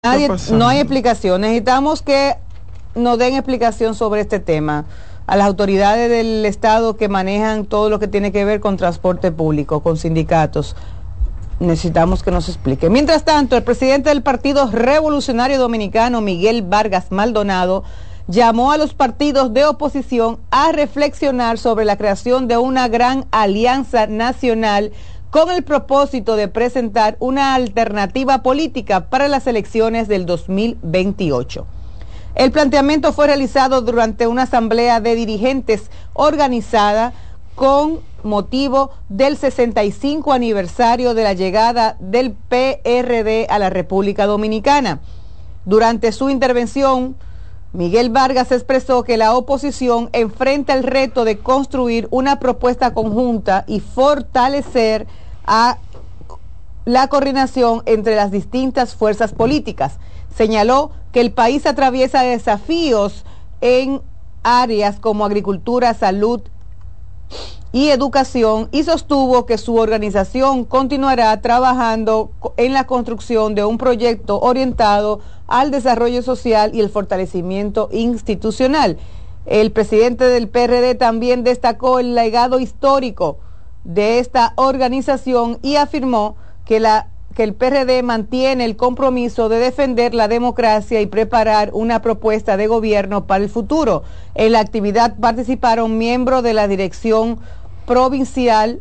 No hay explicación. Necesitamos que nos den explicación sobre este tema a las autoridades del Estado que manejan todo lo que tiene que ver con transporte público, con sindicatos. Necesitamos que nos explique. Mientras tanto, el presidente del Partido Revolucionario Dominicano, Miguel Vargas Maldonado, llamó a los partidos de oposición a reflexionar sobre la creación de una gran alianza nacional con el propósito de presentar una alternativa política para las elecciones del 2028. El planteamiento fue realizado durante una asamblea de dirigentes organizada con motivo del 65 aniversario de la llegada del PRD a la República Dominicana. Durante su intervención, Miguel Vargas expresó que la oposición enfrenta el reto de construir una propuesta conjunta y fortalecer a la coordinación entre las distintas fuerzas políticas. Señaló que el país atraviesa desafíos en áreas como agricultura, salud y educación, y sostuvo que su organización continuará trabajando en la construcción de un proyecto orientado al desarrollo social y el fortalecimiento institucional. El presidente del PRD también destacó el legado histórico de esta organización y afirmó que el PRD mantiene el compromiso de defender la democracia y preparar una propuesta de gobierno para el futuro. En la actividad participaron miembros de la dirección provincial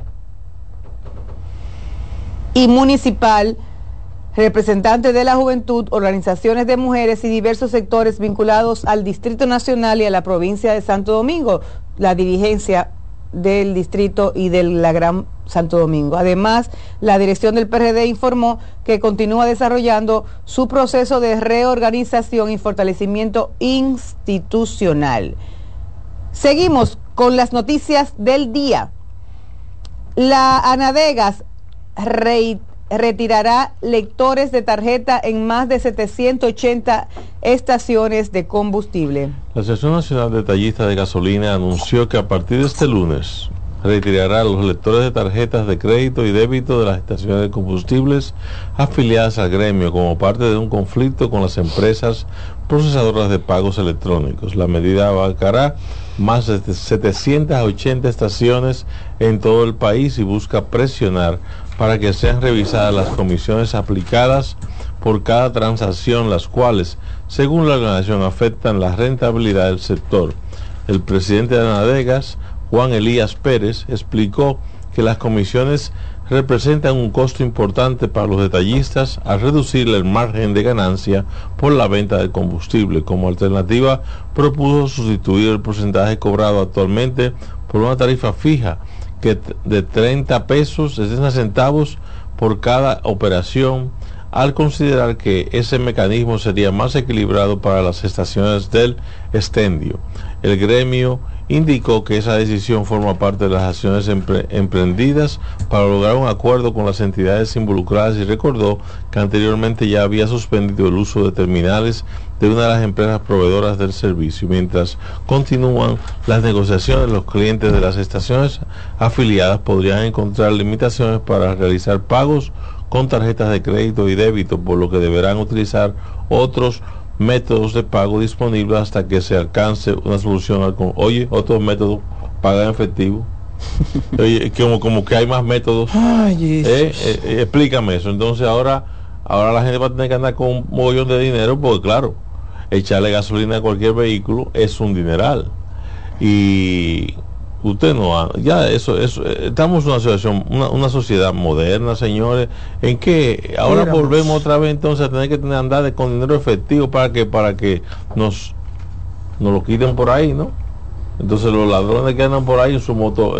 y municipal, representantes de la juventud, organizaciones de mujeres y diversos sectores vinculados al Distrito Nacional y a la provincia de Santo Domingo, la dirigencia del distrito y de la Gran Santo Domingo. Además, la dirección del PRD informó que continúa desarrollando su proceso de reorganización y fortalecimiento institucional. Seguimos con las noticias del día. La Anadegas retirará lectores de tarjeta en más de 780 estaciones de combustible. La Asociación Nacional de Detallistas de Gasolina anunció que a partir de este lunes retirará los lectores de tarjetas de crédito y débito de las estaciones de combustibles afiliadas al gremio como parte de un conflicto con las empresas procesadoras de pagos electrónicos. La medida abarcará más de 780 estaciones en todo el país y busca presionar para que sean revisadas las comisiones aplicadas por cada transacción, las cuales, según la organización, afectan la rentabilidad del sector. El presidente de Anadegas, Juan Elías Pérez, explicó que las comisiones representan un costo importante para los detallistas al reducirle el margen de ganancia por la venta del combustible. Como alternativa, propuso sustituir el porcentaje cobrado actualmente por una tarifa fija que de 30 pesos, 60 centavos por cada operación, al considerar que ese mecanismo sería más equilibrado para las estaciones del expendio. El gremio indicó que esa decisión forma parte de las acciones emprendidas para lograr un acuerdo con las entidades involucradas y recordó que anteriormente ya había suspendido el uso de terminales de una de las empresas proveedoras del servicio. Mientras continúan las negociaciones, los clientes de las estaciones afiliadas podrían encontrar limitaciones para realizar pagos con tarjetas de crédito y débito, por lo que deberán utilizar otros métodos de pago disponibles hasta que se alcance una solución. Otros métodos, pagar en efectivo. Oye, como que hay más métodos. Explícame eso. Entonces ahora la gente va a tener que andar con un mogollón de dinero, porque claro, echarle gasolina a cualquier vehículo es un dineral. Y usted estamos en una situación, una sociedad moderna, señores, en que ahora volvemos otra vez entonces a tener que andar con dinero efectivo para que nos lo quiten por ahí, ¿no? Entonces los ladrones que andan por ahí en su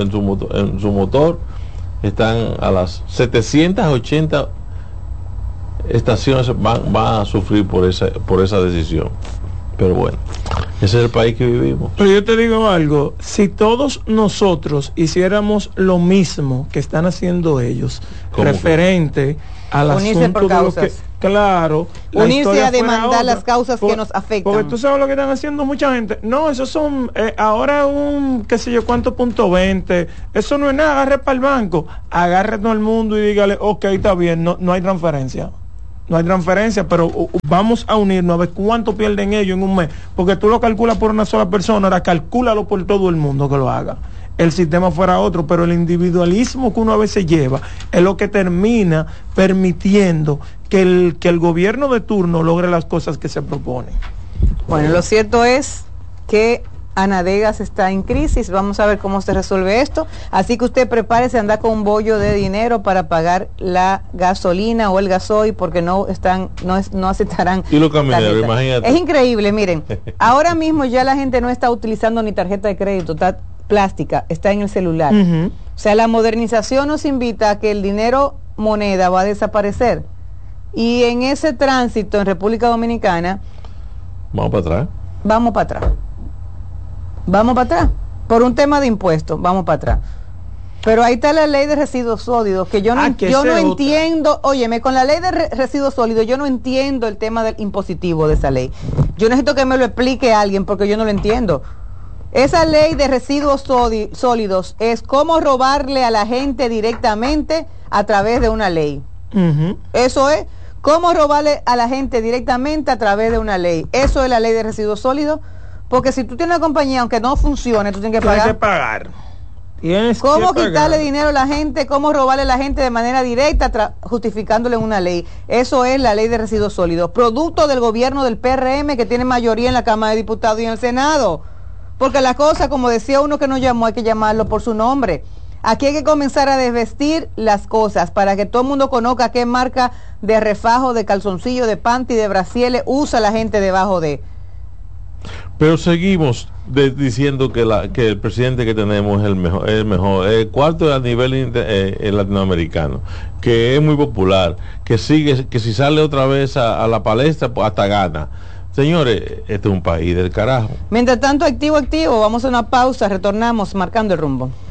motor están a las 780 estaciones van a sufrir por esa decisión. Pero bueno, ese es el país que vivimos. Pero yo te digo algo, si todos nosotros hiciéramos lo mismo que están haciendo ellos, referente al asunto de lo que, claro, unirse a demandar las causas que nos afectan. Porque tú sabes lo que están haciendo mucha gente. No, esos son, ahora un, qué sé yo, cuánto .20, eso no es nada, agarre para el banco, agarre todo el mundo y dígale, ok, está bien, no hay transferencia. no hay transferencia, pero vamos a unirnos a ver cuánto pierden ellos en un mes, porque tú lo calculas por una sola persona, ahora calcúlalo por todo el mundo que lo haga. El sistema fuera otro, pero el individualismo que uno a veces lleva es lo que termina permitiendo que el gobierno de turno logre las cosas que se proponen. Bueno, lo cierto es que Anadegas está en crisis, vamos a ver cómo se resuelve esto, así que usted prepárese a andar con un bollo de dinero para pagar la gasolina o el gasoil, porque no aceptarán. Y los camioneros, imagínate. Es increíble, miren, ahora mismo ya la gente no está utilizando ni tarjeta de crédito, está plástica, está en el celular. O sea, la modernización nos invita a que el dinero moneda va a desaparecer, y en ese tránsito en República Dominicana vamos para atrás por un tema de impuestos, vamos para atrás. Pero ahí está la ley de residuos sólidos, que yo no entiendo. Óyeme, con la ley de residuos sólidos yo no entiendo el tema del impositivo de esa ley. Yo necesito que me lo explique alguien, porque yo no lo entiendo. Esa ley de residuos sólidos es cómo robarle a la gente directamente a través de una ley. Eso es cómo robarle a la gente directamente a través de una ley. Eso es la ley de residuos sólidos, porque si tú tienes una compañía, aunque no funcione, tú tienes que pagar. ¿Cómo quitarle dinero a la gente? ¿Cómo robarle a la gente de manera directa, justificándole una ley? Eso es la ley de residuos sólidos, producto del gobierno del PRM, que tiene mayoría en la Cámara de Diputados y en el Senado. Porque la cosa, como decía uno que nos llamó, hay que llamarlo por su nombre. Aquí hay que comenzar a desvestir las cosas para que todo el mundo conozca qué marca de refajo, de calzoncillo, de panty, de brasieles usa la gente debajo de. Pero seguimos diciendo que el presidente que tenemos es el mejor, el cuarto a nivel latinoamericano, que es muy popular, que si sale otra vez a la palestra, pues hasta gana. Señores, este es un país del carajo. Mientras tanto, activo, vamos a una pausa, retornamos marcando el rumbo.